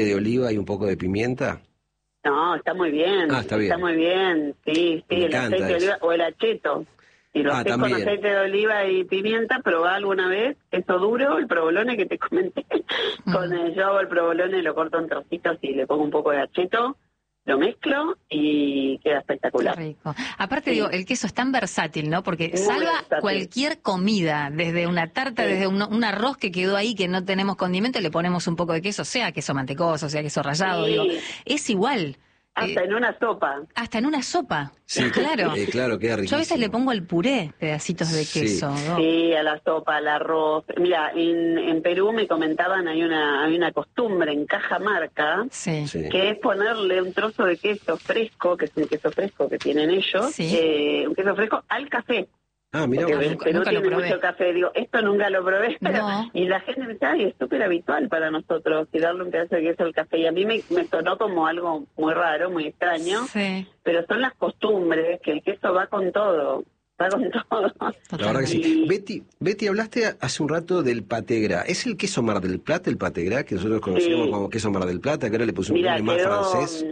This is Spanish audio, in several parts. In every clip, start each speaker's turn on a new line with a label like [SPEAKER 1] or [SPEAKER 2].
[SPEAKER 1] de oliva y un poco de pimienta?
[SPEAKER 2] No, está muy bien.
[SPEAKER 1] Está bien.
[SPEAKER 2] Está muy bien, sí,
[SPEAKER 1] Me
[SPEAKER 2] el aceite de
[SPEAKER 1] encanta
[SPEAKER 2] oliva
[SPEAKER 1] eso.
[SPEAKER 2] o el acheto. Si lo haces con
[SPEAKER 1] También.
[SPEAKER 2] aceite de oliva y pimienta, probá alguna vez eso duro, el provolone que te comenté. Yo hago el provolone, lo corto en trocitos y le pongo un poco de acheto, lo mezclo y queda
[SPEAKER 3] Qué
[SPEAKER 2] espectacular.
[SPEAKER 3] rico. Aparte,
[SPEAKER 2] Sí.
[SPEAKER 3] digo, el queso es tan versátil, ¿no? Porque
[SPEAKER 2] Muy
[SPEAKER 3] salva
[SPEAKER 2] versátil.
[SPEAKER 3] cualquier comida, desde una tarta,
[SPEAKER 2] Sí.
[SPEAKER 3] desde un arroz que quedó ahí que no tenemos condimento, le ponemos un poco de queso, sea queso mantecoso, sea queso rallado,
[SPEAKER 2] Sí.
[SPEAKER 3] digo, es igual.
[SPEAKER 2] Hasta en una sopa.
[SPEAKER 3] Hasta en una sopa.
[SPEAKER 1] Sí,
[SPEAKER 3] Claro.
[SPEAKER 1] claro, queda riquísimo.
[SPEAKER 3] Yo a veces le pongo al puré pedacitos de
[SPEAKER 1] Sí.
[SPEAKER 3] queso, ¿no?
[SPEAKER 2] Sí, a la sopa, al arroz. Mira, en Perú me comentaban, hay una costumbre en Cajamarca,
[SPEAKER 3] Sí.
[SPEAKER 1] Sí.
[SPEAKER 2] que es ponerle un trozo de queso fresco, que es un queso fresco que tienen ellos,
[SPEAKER 3] Sí.
[SPEAKER 2] un queso fresco al café.
[SPEAKER 1] Mira
[SPEAKER 2] Porque
[SPEAKER 1] vos.
[SPEAKER 3] nunca-
[SPEAKER 2] Perú
[SPEAKER 3] nunca lo
[SPEAKER 2] tiene
[SPEAKER 3] probé.
[SPEAKER 2] mucho café. Digo, esto nunca lo probé.
[SPEAKER 3] No.
[SPEAKER 2] Y la gente me dice, ay, es súper habitual para nosotros y darle un pedazo de queso al café. Y a mí me sonó como algo muy raro, muy extraño.
[SPEAKER 3] Sí.
[SPEAKER 2] Pero son las costumbres, que el queso va con todo. Va con todo.
[SPEAKER 1] La verdad que sí.
[SPEAKER 2] Y-
[SPEAKER 1] Betty, hablaste hace un rato del pategrá. ¿Es el queso Mar del Plata, el pategrá, que nosotros conocíamos
[SPEAKER 2] Sí.
[SPEAKER 1] como queso Mar del Plata, que ahora le pusimos un
[SPEAKER 2] Mira,
[SPEAKER 1] nombre más
[SPEAKER 2] quedó...
[SPEAKER 1] francés?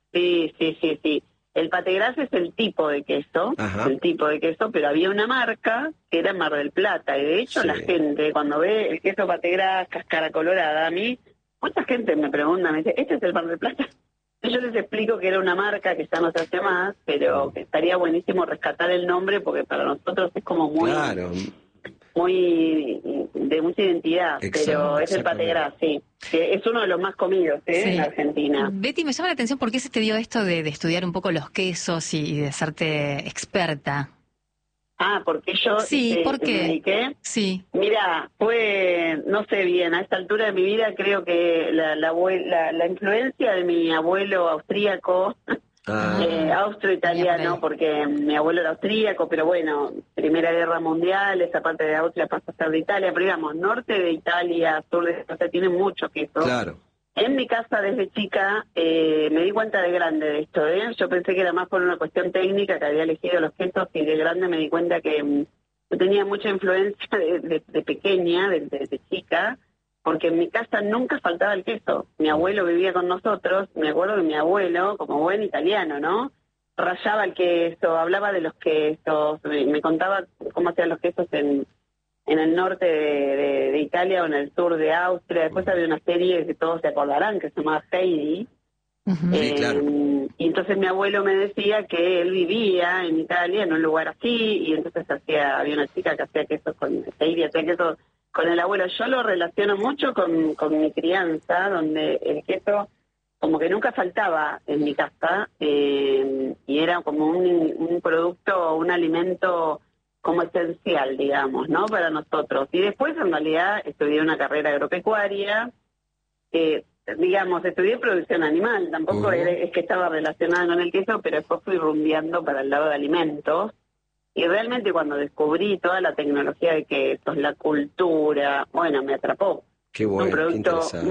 [SPEAKER 2] Sí. El pategras es el tipo de queso,
[SPEAKER 1] Ajá.
[SPEAKER 2] pero había una marca que era Mar del Plata, y de hecho
[SPEAKER 1] Sí.
[SPEAKER 2] la gente cuando ve el queso pategras, cáscara colorada, a mí, mucha gente me pregunta, me dice, ¿este es el Mar del Plata? Y yo les explico que era una marca que ya no se hace más, pero que estaría buenísimo rescatar el nombre porque para nosotros es como muy...
[SPEAKER 1] Claro.
[SPEAKER 2] muy de mucha identidad, pero es el pategras, sí, que es uno de los más comidos
[SPEAKER 3] Sí.
[SPEAKER 2] en Argentina.
[SPEAKER 3] Betty, me llama la atención por qué se te dio esto de estudiar un poco los quesos y de hacerte experta.
[SPEAKER 2] Porque yo
[SPEAKER 3] Sí, ¿por qué?
[SPEAKER 2] me dediqué.
[SPEAKER 3] Sí.
[SPEAKER 2] Mira, fue, no sé bien, a esta altura de mi vida creo que la influencia de mi abuelo austríaco, austroitaliano, porque mi abuelo era austríaco, pero bueno, Primera Guerra Mundial, esa parte de Austria pasa a ser de Italia, pero digamos, norte de Italia, sur de Italia, tiene mucho queso.
[SPEAKER 1] Claro.
[SPEAKER 2] En mi casa desde chica me di cuenta de grande de esto, Yo pensé que era más por una cuestión técnica que había elegido los quesos y de grande me di cuenta que yo tenía mucha influencia de pequeña, de chica, porque en mi casa nunca faltaba el queso. Mi abuelo vivía con nosotros, me acuerdo que mi abuelo, como buen italiano, ¿no? Rallaba el queso, hablaba de los quesos, me contaba cómo hacían los quesos en el norte de Italia o en el sur de Austria. Después había una serie que todos se acordarán que se llamaba Heidi.
[SPEAKER 1] Sí, claro.
[SPEAKER 2] Y entonces mi abuelo me decía que él vivía en Italia, en un lugar así, y entonces había una chica que hacía queso con Heidi, hacía queso con el abuelo. Yo lo relaciono mucho con mi crianza, donde el queso como que nunca faltaba en mi casa, y era como un producto, un alimento como esencial, digamos, ¿no? Para nosotros. Y después, en realidad, estudié una carrera agropecuaria, digamos, estudié producción animal, tampoco es que estaba relacionada con el queso, pero después fui rumbeando para el lado de alimentos. Y realmente cuando descubrí toda la tecnología de quesos, la cultura, bueno, me atrapó.
[SPEAKER 1] Qué bueno,
[SPEAKER 2] un
[SPEAKER 1] qué
[SPEAKER 2] producto
[SPEAKER 1] interesante.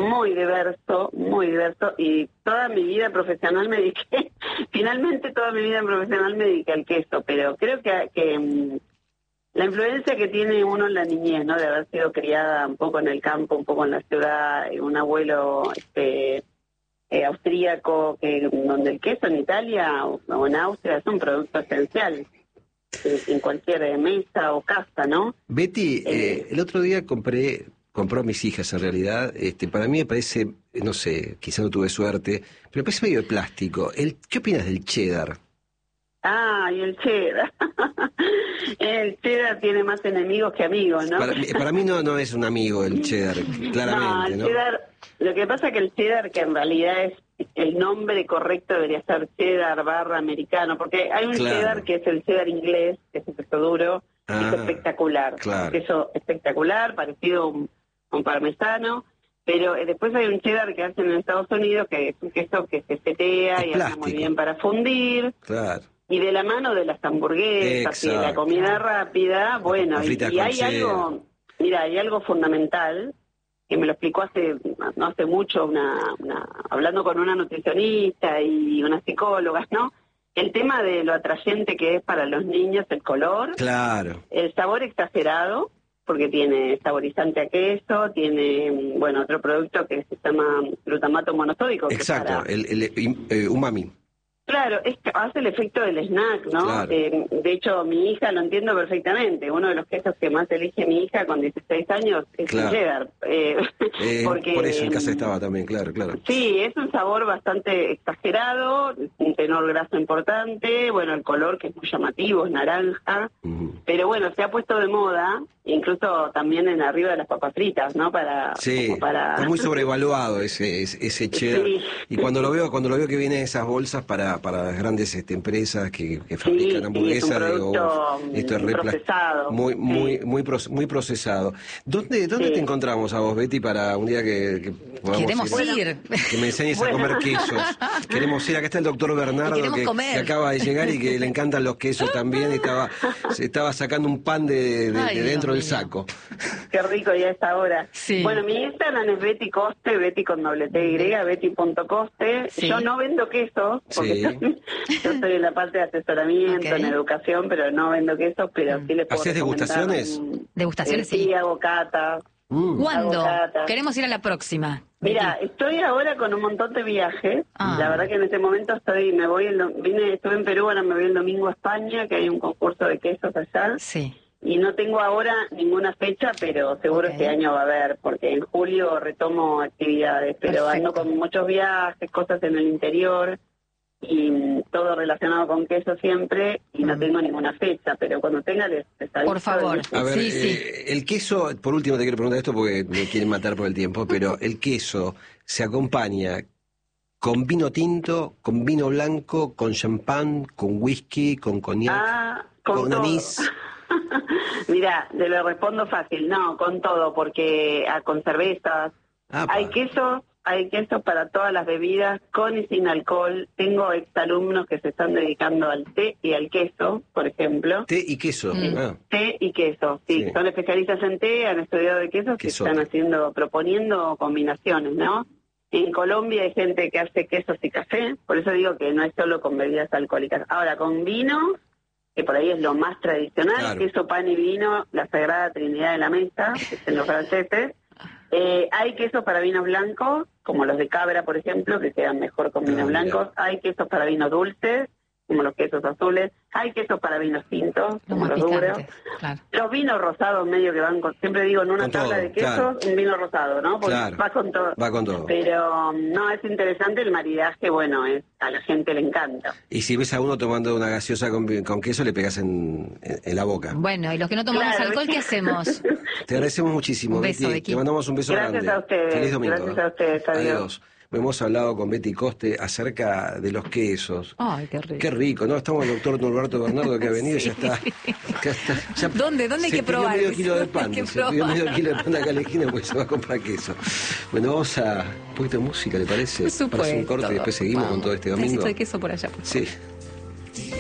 [SPEAKER 2] muy diverso, y toda mi vida profesional me dediqué, finalmente toda mi vida profesional me dediqué al queso, pero creo que la influencia que tiene uno en la niñez, ¿no? De haber sido criada un poco en el campo, un poco en la ciudad, un abuelo austríaco, donde el queso en Italia o en Austria es un producto esencial en cualquier mesa o casa, ¿no?
[SPEAKER 1] Betty, el otro día compró a mis hijas en realidad, para mí me parece, no sé, quizá no tuve suerte, pero me parece medio de plástico. ¿Qué opinas del cheddar?
[SPEAKER 2] Y el cheddar. El cheddar tiene más enemigos que amigos, ¿no?
[SPEAKER 1] Para mí no es un amigo el cheddar, claramente,
[SPEAKER 2] el
[SPEAKER 1] ¿no?
[SPEAKER 2] cheddar, lo que pasa es que el cheddar, que en realidad es el nombre correcto, debería ser cheddar / americano, porque hay un cheddar que es el cheddar inglés, que es un queso duro, que es espectacular.
[SPEAKER 1] Claro.
[SPEAKER 2] Queso espectacular, parecido a un parmesano, pero después hay un cheddar que hacen en Estados Unidos, que es un queso que se setea y anda muy bien para fundir.
[SPEAKER 1] Claro.
[SPEAKER 2] Y de la mano de las hamburguesas y de la comida rápida, bueno, y hay algo, mira, hay algo fundamental que me lo explicó no hace mucho, hablando con una nutricionista y una psicóloga, ¿no? El tema de lo atrayente que es para los niños el color,
[SPEAKER 1] claro,
[SPEAKER 2] el sabor exagerado porque tiene saborizante a queso, tiene, bueno, otro producto que se llama glutamato monosódico.
[SPEAKER 1] Exacto, el umami.
[SPEAKER 2] Claro, hace el efecto del snack, ¿no?
[SPEAKER 1] Claro.
[SPEAKER 2] De hecho, mi hija lo entiendo perfectamente. Uno de los quesos que más elige mi hija con 16 años es el cheddar. Porque,
[SPEAKER 1] por eso en casa estaba también, claro.
[SPEAKER 2] Sí, es un sabor bastante exagerado, un tenor graso importante, bueno, el color que es muy llamativo, es naranja, pero bueno, se ha puesto de moda, incluso también en arriba de las papas fritas, ¿no?
[SPEAKER 1] Sí, está muy sobrevaluado ese cheddar. Sí. Y cuando lo veo que vienen esas bolsas para las grandes empresas que fabrican hamburguesas,
[SPEAKER 2] digo, esto es
[SPEAKER 1] procesado. Muy procesado. ¿Dónde te encontramos a vos, Betty, para un día que podamos
[SPEAKER 3] ir?
[SPEAKER 1] Que me enseñes a comer quesos. Queremos ir. Acá está el doctor Bernardo que acaba de llegar y que le encantan los quesos también. Se estaba sacando un pan de dentro del saco.
[SPEAKER 2] Qué rico ya esta hora.
[SPEAKER 3] Sí.
[SPEAKER 2] Bueno, mi Instagram es Betty Coste, Betty con doble T Y, Betty.coste. Sí. Yo no vendo quesos, porque yo estoy en la parte de asesoramiento, en educación, pero no vendo quesos, pero sí les puedo
[SPEAKER 1] ¿Hacés degustaciones?
[SPEAKER 3] Degustaciones,
[SPEAKER 2] sí, hago catas.
[SPEAKER 3] ¿Cuándo? Queremos ir a la próxima.
[SPEAKER 2] Mira, estoy ahora con un montón de viajes. La verdad que en este momento estuve en Perú, ahora me voy el domingo a España, que hay un concurso de quesos allá.
[SPEAKER 3] Sí.
[SPEAKER 2] Y no tengo ahora ninguna fecha, pero seguro este año va a haber, porque en julio retomo actividades, pero ando con muchos viajes, cosas en el interior, y todo relacionado con queso siempre, y no tengo ninguna fecha, pero cuando tenga les aviso.
[SPEAKER 3] Por favor.
[SPEAKER 1] A ver, el queso, por último te quiero preguntar esto porque me quieren matar por el tiempo, pero el queso se acompaña con vino tinto, con vino blanco, con champán, con whisky, con coñac, con anís.
[SPEAKER 2] Mira, te lo respondo fácil, no, con todo, porque con cervezas, hay quesos para todas las bebidas, con y sin alcohol. Tengo exalumnos que se están dedicando al té y al queso, por ejemplo.
[SPEAKER 1] Té y queso.
[SPEAKER 2] Té y queso, sí. Son especialistas en té, han estudiado de quesos, que están proponiendo combinaciones, ¿no? En Colombia hay gente que hace quesos y café, por eso digo que no es solo con bebidas alcohólicas. Ahora, con vino, que por ahí es lo más tradicional, queso, pan y vino, la sagrada trinidad de la mesa, que es en los franceses. Hay quesos para vinos blancos, como los de cabra, por ejemplo, que quedan mejor con vinos blancos. Hay quesos para vinos dulces, como los quesos azules. Hay quesos para vinos tintos, como los duros.
[SPEAKER 3] Claro.
[SPEAKER 2] Los vinos rosados medio que van con, siempre digo, en una tabla de quesos, un vino rosado, ¿no? Porque va con todo.
[SPEAKER 1] Va con todo.
[SPEAKER 2] Pero no, es interesante el maridaje, bueno, a la gente le encanta.
[SPEAKER 1] Y si ves a uno tomando una gaseosa con queso, le pegas en la boca.
[SPEAKER 3] Bueno, y los que no tomamos alcohol, ¿qué hacemos?
[SPEAKER 1] Te agradecemos muchísimo,
[SPEAKER 3] Un beso,
[SPEAKER 1] Betty. Te mandamos un beso grande.
[SPEAKER 2] Gracias a ustedes.
[SPEAKER 1] Feliz domingo.
[SPEAKER 2] Gracias a ustedes.
[SPEAKER 1] Adiós. Hemos hablado con Betty Coste acerca de los quesos.
[SPEAKER 3] Ay, qué rico.
[SPEAKER 1] Qué rico, ¿no? Estamos el doctor Norberto Bernardo que ha venido y ya está.
[SPEAKER 3] ¿Dónde hay que probar?
[SPEAKER 1] Medio kilo de pan. Se pidió medio kilo de pan acá a la esquina porque se va a comprar queso. Bueno, vamos a un poquito de música, ¿le parece?
[SPEAKER 3] Por supuesto.
[SPEAKER 1] Para hacer un corte y después seguimos con todo este domingo.
[SPEAKER 3] Necesito de queso por allá, por favor.
[SPEAKER 1] Sí.